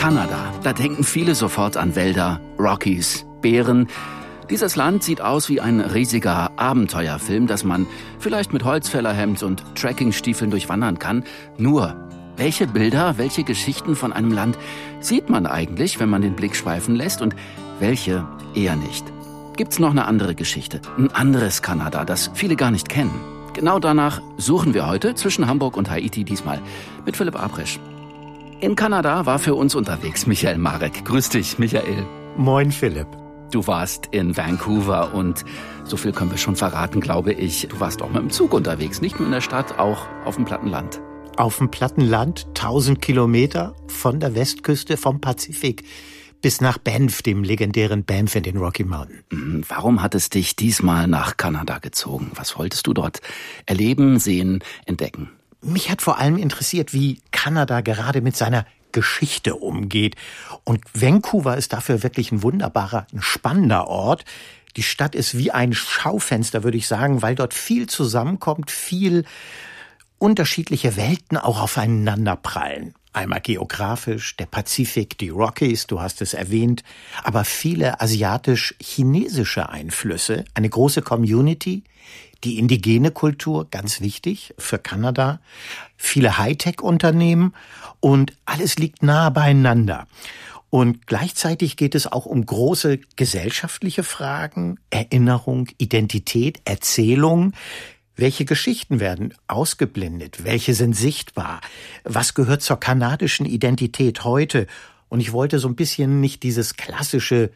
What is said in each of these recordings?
Kanada. Da denken viele sofort an Wälder, Rockies, Bären. Dieses Land sieht aus wie ein riesiger Abenteuerfilm, das man vielleicht mit Holzfällerhemd und Trekkingstiefeln durchwandern kann. Nur, welche Bilder, welche Geschichten von einem Land sieht man eigentlich, wenn man den Blick schweifen lässt, und welche eher nicht? Gibt's noch eine andere Geschichte, ein anderes Kanada, das viele gar nicht kennen? Genau danach suchen wir heute zwischen Hamburg und Haiti, diesmal mit Philipp Abrisch. In Kanada war für uns unterwegs Michael Marek. Grüß dich, Michael. Moin, Philipp. Du warst in Vancouver und so viel können wir schon verraten, glaube ich. Du warst auch mit dem Zug unterwegs, nicht nur in der Stadt, auch auf dem Plattenland. Auf dem Plattenland, 1000 Kilometer von der Westküste vom Pazifik bis nach Banff, dem legendären Banff in den Rocky Mountains. Warum hat es dich diesmal nach Kanada gezogen? Was wolltest du dort erleben, sehen, entdecken? Mich hat vor allem interessiert, wie Kanada gerade mit seiner Geschichte umgeht. Und Vancouver ist dafür wirklich ein wunderbarer, ein spannender Ort. Die Stadt ist wie ein Schaufenster, würde ich sagen, weil dort viel zusammenkommt, viel unterschiedliche Welten auch aufeinander prallen. Einmal geografisch, der Pazifik, die Rockies, du hast es erwähnt, aber viele asiatisch-chinesische Einflüsse, eine große Community, die indigene Kultur, ganz wichtig für Kanada, viele Hightech-Unternehmen und alles liegt nahe beieinander. Und gleichzeitig geht es auch um große gesellschaftliche Fragen, Erinnerung, Identität, Erzählung. Welche Geschichten werden ausgeblendet? Welche sind sichtbar? Was gehört zur kanadischen Identität heute? Und ich wollte so ein bisschen nicht dieses klassische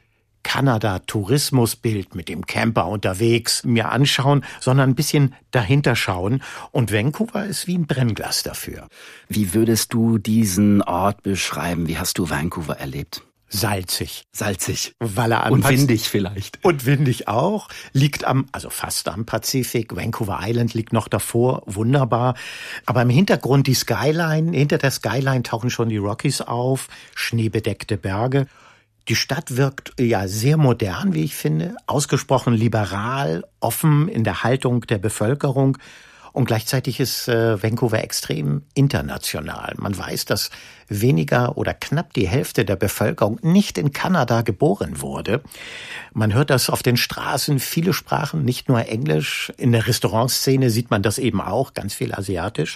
Kanada-Tourismusbild mit dem Camper unterwegs mir anschauen, sondern ein bisschen dahinter schauen. Und Vancouver ist wie ein Brennglas dafür. Wie würdest du diesen Ort beschreiben? Wie hast du Vancouver erlebt? Salzig. Salzig. Weil er und windig vielleicht. Und windig auch. Liegt fast am Pazifik. Vancouver Island liegt noch davor. Wunderbar. Aber im Hintergrund die Skyline. Hinter der Skyline tauchen schon die Rockies auf. Schneebedeckte Berge. Die Stadt wirkt ja sehr modern, wie ich finde. Ausgesprochen liberal, offen in der Haltung der Bevölkerung. Und gleichzeitig ist Vancouver extrem international. Man weiß, dass weniger oder knapp die Hälfte der Bevölkerung nicht in Kanada geboren wurde. Man hört das auf den Straßen, viele Sprachen, nicht nur Englisch. In der Restaurantszene sieht man das eben auch, ganz viel asiatisch.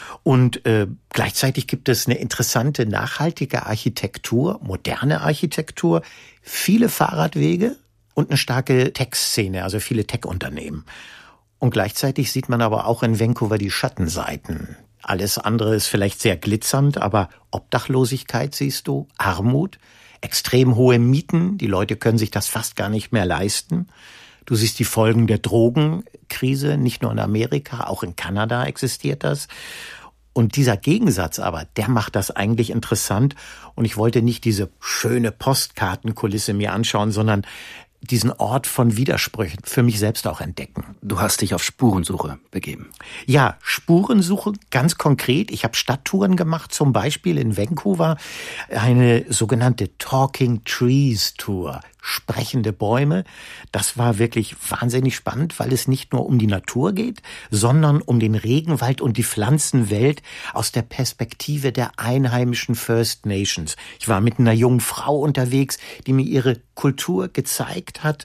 Und gleichzeitig gibt es eine interessante, nachhaltige Architektur, moderne Architektur, viele Fahrradwege und eine starke Tech-Szene, also viele Tech-Unternehmen. Und gleichzeitig sieht man aber auch in Vancouver die Schattenseiten. Alles andere ist vielleicht sehr glitzernd, aber Obdachlosigkeit siehst du, Armut, extrem hohe Mieten, die Leute können sich das fast gar nicht mehr leisten. Du siehst die Folgen der Drogenkrise, nicht nur in Amerika, auch in Kanada existiert das. Und dieser Gegensatz aber, der macht das eigentlich interessant. Und ich wollte nicht diese schöne Postkartenkulisse mir anschauen, sondern diesen Ort von Widersprüchen für mich selbst auch entdecken. Du hast dich auf Spurensuche begeben. Ja, Spurensuche, ganz konkret. Ich habe Stadttouren gemacht, zum Beispiel in Vancouver, eine sogenannte Talking Trees Tour, sprechende Bäume. Das war wirklich wahnsinnig spannend, weil es nicht nur um die Natur geht, sondern um den Regenwald und die Pflanzenwelt aus der Perspektive der einheimischen First Nations. Ich war mit einer jungen Frau unterwegs, die mir ihre Kultur gezeigt hat.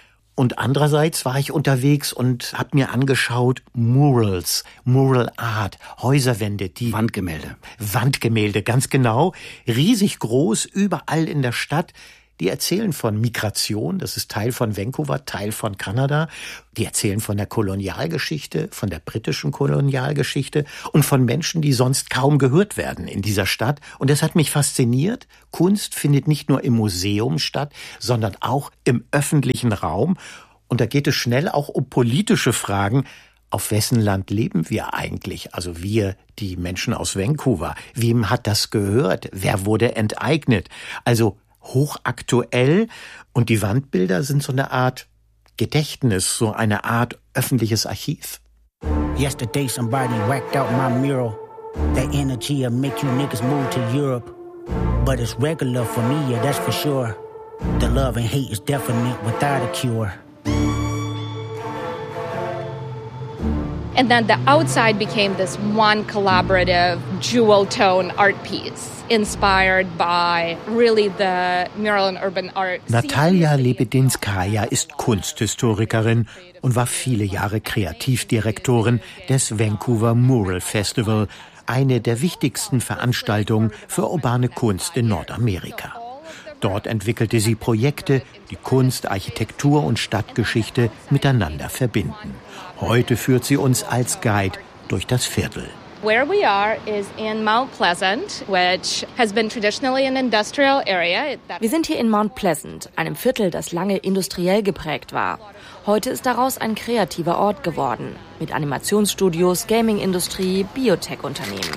Und andererseits war ich unterwegs und habe mir angeschaut Murals, Mural Art, Häuserwände, die Wandgemälde, ganz genau, riesig groß, überall in der Stadt. Die erzählen von Migration, das ist Teil von Vancouver, Teil von Kanada. Die erzählen von der Kolonialgeschichte, von der britischen Kolonialgeschichte und von Menschen, die sonst kaum gehört werden in dieser Stadt. Und das hat mich fasziniert. Kunst findet nicht nur im Museum statt, sondern auch im öffentlichen Raum. Und da geht es schnell auch um politische Fragen. Auf wessen Land leben wir eigentlich? Also wir, die Menschen aus Vancouver. Wem hat das gehört? Wer wurde enteignet? Also hochaktuell, und die Wandbilder sind so eine Art Gedächtnis, so eine Art öffentliches Archiv. Yesterday somebody whacked out my mural. That energy'll make you niggas move to Europe. But it's regular for me, yeah, that's for sure. The love and hate is definite without a cure. And then the outside became this one collaborative jewel-tone art piece, inspired by really the mural and urban art. Natalia Lebedinskaja ist Kunsthistorikerin und war viele Jahre Kreativdirektorin des Vancouver Mural Festival, eine der wichtigsten Veranstaltungen für urbane Kunst in Nordamerika. Dort entwickelte sie Projekte, die Kunst, Architektur und Stadtgeschichte miteinander verbinden. Heute führt sie uns als Guide durch das Viertel. Where we are is in Mount Pleasant, which has been traditionally an industrial area. Wir sind hier in Mount Pleasant, einem Viertel, das lange industriell geprägt war. Heute ist daraus ein kreativer Ort geworden, mit Animationsstudios, Gaming-Industrie, Biotech-Unternehmen.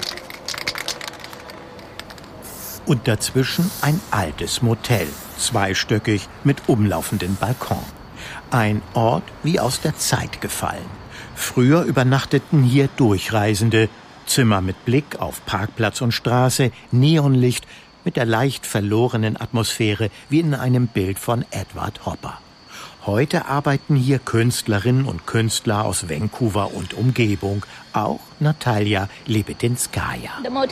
Und dazwischen ein altes Motel, zweistöckig mit umlaufenden Balkon. Ein Ort wie aus der Zeit gefallen. Früher übernachteten hier Durchreisende. Zimmer mit Blick auf Parkplatz und Straße, Neonlicht mit der leicht verlorenen Atmosphäre wie in einem Bild von Edward Hopper. Heute arbeiten hier Künstlerinnen und Künstler aus Vancouver und Umgebung, auch Natalia Lebedinskaja.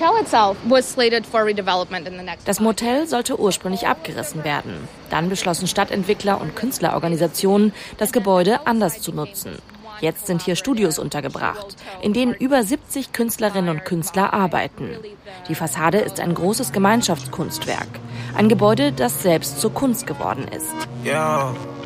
Das Motel sollte ursprünglich abgerissen werden. Dann beschlossen Stadtentwickler und Künstlerorganisationen, das Gebäude anders zu nutzen. Jetzt sind hier Studios untergebracht, in denen über 70 Künstlerinnen und Künstler arbeiten. Die Fassade ist ein großes Gemeinschaftskunstwerk. Ein Gebäude, das selbst zur Kunst geworden ist. Ja.